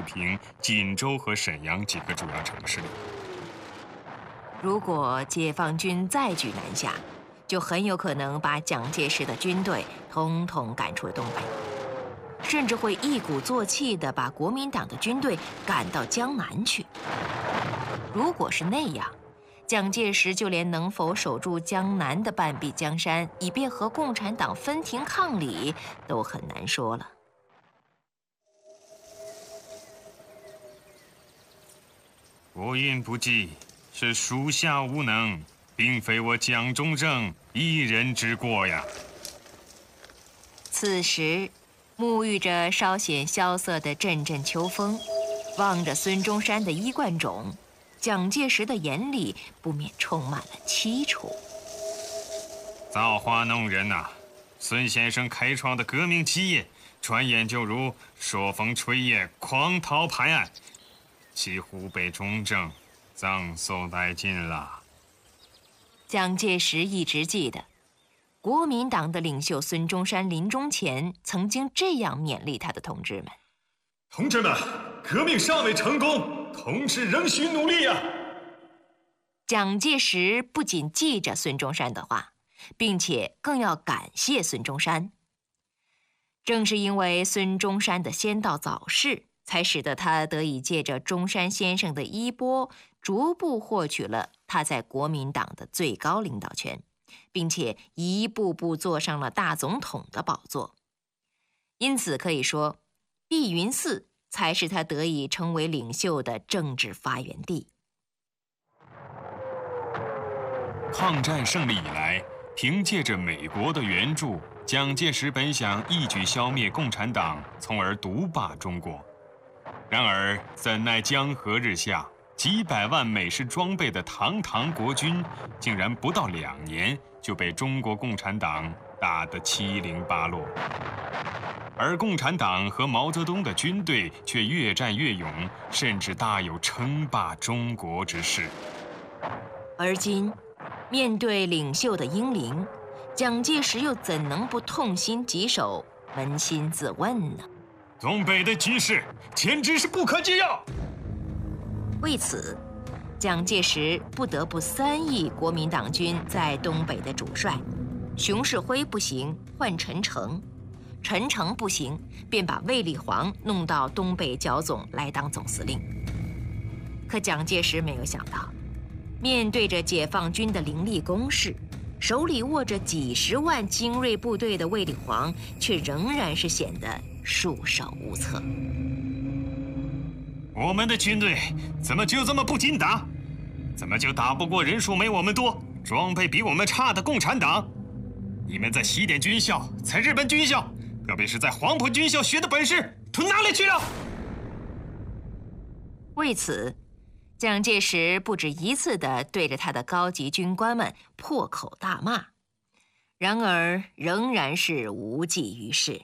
平、锦州和沈阳几个主要城市。 如果解放军再举南下，就很有可能把蒋介石的军队统统赶出了东北，甚至会一鼓作气地把国民党的军队赶到江南去。如果是那样，蒋介石就连能否守住江南的半壁江山，以便和共产党分庭抗礼，都很难说了。 国运不济，是属下无能，并非我蒋中正一人之过呀。 此时，沐浴着稍显萧瑟的阵阵秋风，望着孙中山的衣冠冢，蒋介石的眼里不免充满了凄楚。 造化弄人呐！孙先生开创的革命基业，转眼就如朔风吹叶，狂涛拍岸，几乎被中正葬送殆尽了。 蒋介石一直记得，国民党的领袖孙中山临终前曾经这样勉励他的同志们： 同志们，革命尚未成功，同志仍需努力呀！ 蒋介石不仅记着孙中山的话，并且更要感谢孙中山。正是因为孙中山的先到早逝，才使得他得以借着中山先生的衣钵，逐步获取了他在国民党的最高领导权，并且一步步坐上了大总统的宝座。因此可以说，碧云寺才是他得以成为领袖的政治发源地。 抗战胜利以来，凭借着美国的援助，蒋介石本想一举消灭共产党，从而独霸中国。然而，怎奈江河日下，几百万美式装备的堂堂国军，竟然不到2年就被中国共产党打得七零八落。而共产党和毛泽东的军队却越战越勇，甚至大有称霸中国之势。 而今，面对领袖的英灵，蒋介石又怎能不痛心疾首、扪心自问呢？ 东北的局势简直是不可救药。 为此，蒋介石不得不3亿国民党军在东北的主帅，熊式辉不行，换陈诚；陈诚不行，便把卫立煌弄到东北剿总来当总司令。可蒋介石没有想到，面对着解放军的凌厉攻势，手里握着几10万精锐部队的卫立煌，却仍然是显得束手无策。 我们的军队怎么就这么不经打？怎么就打不过人数没我们多、装备比我们差的共产党？你们在西点军校、在日本军校，特别是在黄埔军校学的本事，都哪里去了？ 为此，蒋介石不止一次地对着他的高级军官们破口大骂，然而仍然是无济于事。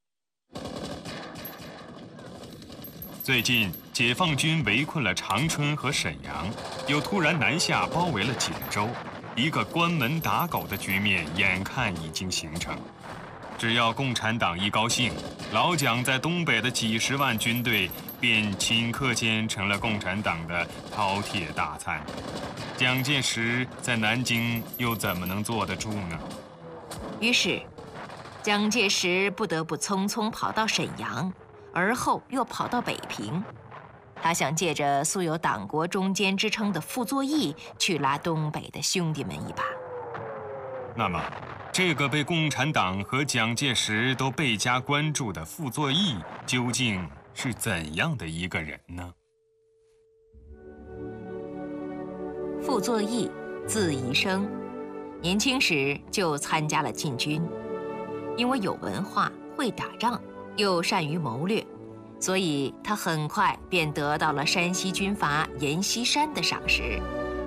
最近，解放军围困了长春和沈阳，又突然南下包围了锦州，一个关门打狗的局面眼看已经形成。只要共产党一高兴，老蒋在东北的几10万军队便顷刻间成了共产党的饕餮大餐。蒋介石在南京又怎么能坐得住呢？ 于是，蒋介石不得不匆匆跑到沈阳，而后又跑到北平。他想借着素有党国中坚之称的傅作义去拉东北的兄弟们一把。 那么，这个被共产党和蒋介石都倍加关注的傅作义，究竟是怎样的一个人呢？ 傅作义，字宜生，年轻时就参加了禁军。因为有文化、会打仗，又善于谋略，所以他很快便得到了山西军阀阎锡山的赏识。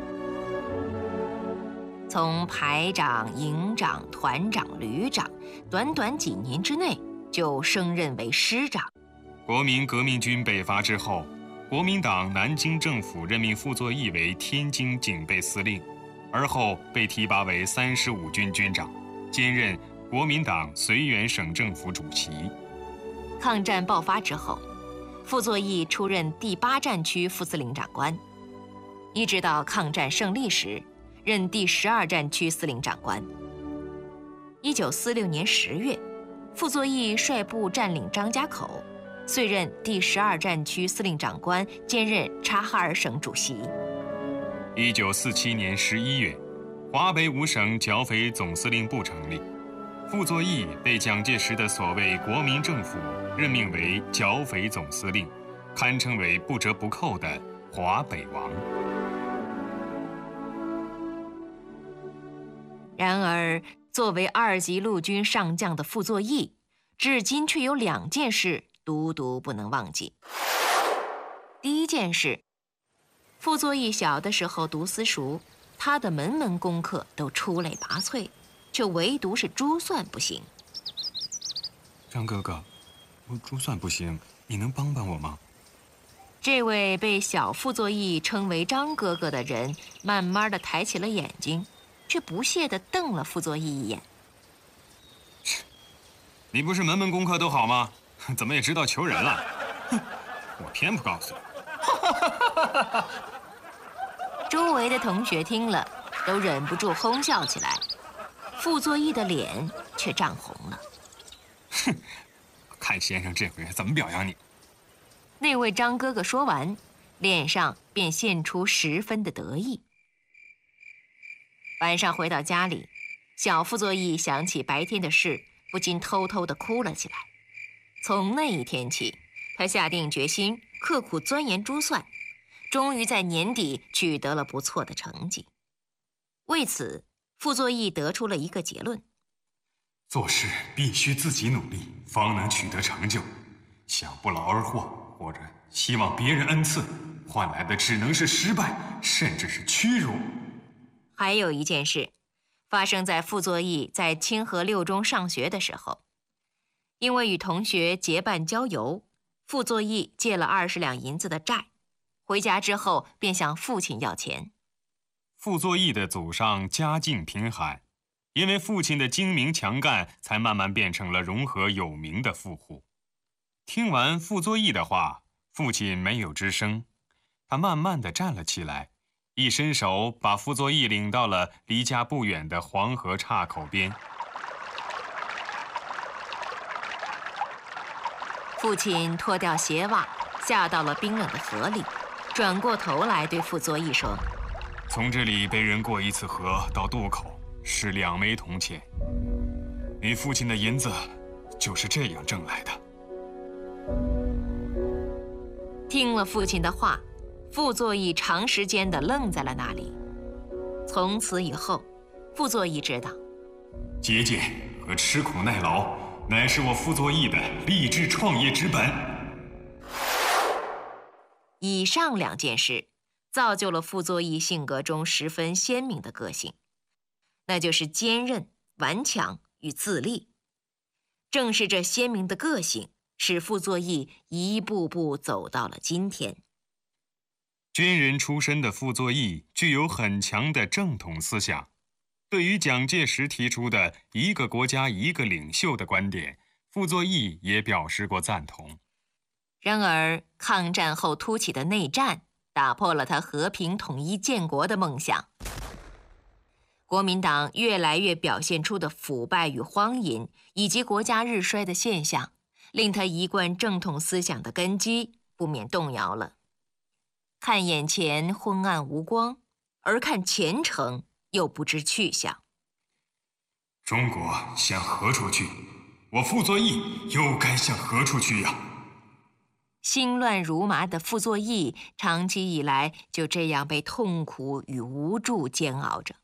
从排长、营长、团长、旅长，短短几年之内就升任为师长。 国民革命军北伐之后，国民党南京政府任命傅作义为天津警备司令，而后被提拔为35军军长，兼任国民党绥远省政府主席。 抗战爆发之后， 傅作义出任第8战区副司令长官，一直到抗战胜利时，任第12战区司令长官。1946年10月，傅作义率部占领张家口，遂任第12战区司令长官，兼任察哈尔省主席。 1947年11月，华北5省剿匪总司令部成立，傅作义被蒋介石的所谓国民政府任命为剿匪总司令，堪称为不折不扣的华北王。 然而，作为2级陆军上将的傅作义，至今却有2件事独独不能忘记。第一件事，傅作义小的时候读私塾，他的门门功课都出类拔萃，却唯独是珠算不行。 张哥哥，我珠算不行，你能帮帮我吗？ 这位被小傅作义称为张哥哥的人，慢慢地抬起了眼睛，却不屑地瞪了傅作义一眼。 你不是门门功课都好吗？怎么也知道求人了？哼，我偏不告诉你。 周围的同学听了，都忍不住哄笑起来。傅作义的脸却涨红了。 哼，看先生这回怎么表扬你。 那位张哥哥说完，脸上便现出10分的得意。晚上回到家里，小傅作义想起白天的事，不禁偷偷地哭了起来。从那一天起，他下定决心刻苦钻研珠算，终于在年底取得了不错的成绩。为此，傅作义得出了一个结论： 做事必须自己努力，方能取得成就。想不劳而获，或者希望别人恩赐，换来的只能是失败，甚至是屈辱。 还有一件事，发生在傅作义在清河6中上学的时候。因为与同学结伴郊游，傅作义借了20两银子的债，回家之后便向父亲要钱。 傅作义的祖上家境贫寒，因为父亲的精明强干，才慢慢变成了融合有名的富户。听完傅作义的话，父亲没有吱声，他慢慢地站了起来，一伸手把傅作义领到了离家不远的黄河岔口边。 父亲脱掉鞋袜，下到了冰冷的河里，转过头来对傅作义说：“ 从这里被人过一次河到渡口是2枚铜钱，你父亲的银子就是这样挣来的。” 听了父亲的话，傅作义长时间地愣在了那里。从此以后，傅作义知道， 节俭和吃苦耐劳乃是我傅作义的励志创业之本。 以上2件事造就了傅作义性格中十分鲜明的个性，那就是坚韧、顽强与自立。正是这鲜明的个性，使傅作义一步步走到了今天。 军人出身的傅作义具有很强的正统思想，对于蒋介石提出的一个国家一个领袖的观点，傅作义也表示过赞同。 然而，抗战后突起的内战打破了他和平统一建国的梦想。国民党越来越表现出的腐败与荒淫，以及国家日衰的现象，令他一贯正统思想的根基不免动摇了。看眼前昏暗无光，而看前程又不知去向。 中国向何处去？我傅作义又该向何处去呀？ 心乱如麻的傅作义，长期以来就这样被痛苦与无助煎熬着。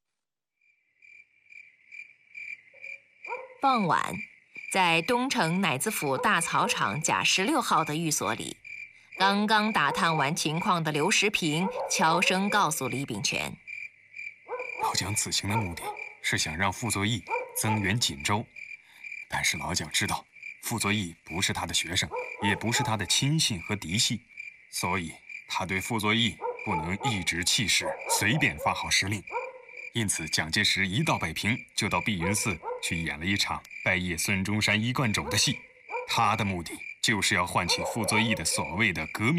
傍晚，在东城乃子府大草场甲16号的寓所里，刚刚打探完情况的刘时平悄声告诉李秉权： 老蒋此行的目的是想让傅作义增援锦州，但是老蒋知道傅作义不是他的学生，也不是他的亲信和嫡系，所以他对傅作义不能颐指气使，随便发号施令。因此蒋介石一到北平，就到碧云寺去演了一场拜谒孙中山一贯冢的戏，他的目的就是要唤起傅作义的所谓的革命